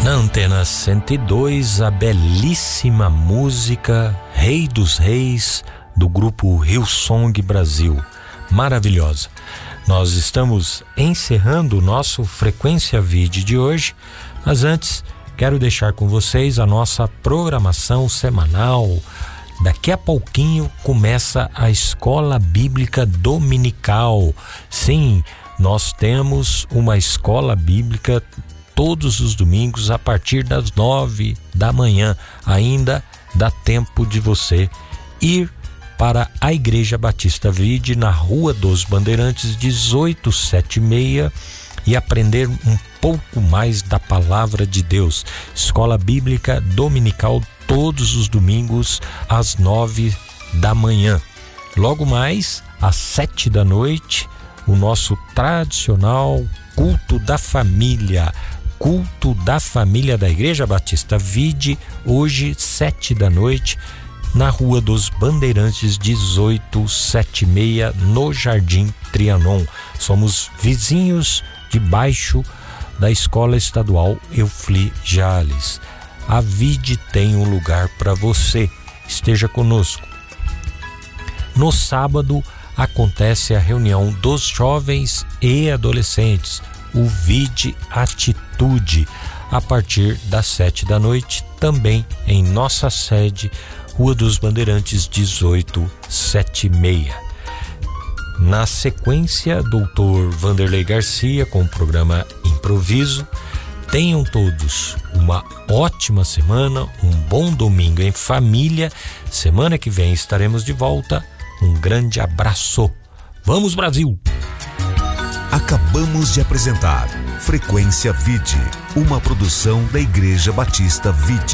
Na Antena 102, a belíssima música Rei dos Reis, do grupo Hillsong Brasil. Maravilhosa. Nós estamos encerrando o nosso Frequência Vide de hoje, mas antes quero deixar com vocês a nossa programação semanal. Daqui a pouquinho começa a Escola Bíblica Dominical. Sim, nós temos uma escola bíblica todos os domingos a partir das 9 da manhã. Ainda dá tempo de você ir para a Igreja Batista Vide, na Rua dos Bandeirantes, 1876, e aprender um pouco mais da Palavra de Deus. Escola Bíblica Dominical todos os domingos às 9 da manhã. Logo mais, às 7 da noite, o nosso tradicional culto da família. Culto da família da Igreja Batista Vide, hoje 7 da noite, na Rua dos Bandeirantes, 1876, no Jardim Trianon. Somos vizinhos debaixo da Escola Estadual Eufli Jales. A Vide tem um lugar para você. Esteja conosco. No sábado acontece a reunião dos jovens e adolescentes, o Vide Atitude, a partir das 7 da noite, também em nossa sede, Rua dos Bandeirantes, 1876. Na sequência, Dr. Vanderlei Garcia com o programa Improviso. Tenham todos uma ótima semana, um bom domingo em família. Semana que vem estaremos de volta. Um grande abraço. Vamos, Brasil! Acabamos de apresentar Frequência Vide, uma produção da Igreja Batista Vide.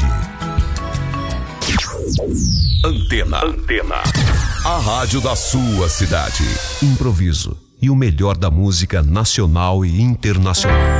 Antena. A rádio da sua cidade. Improviso e o melhor da música nacional e internacional.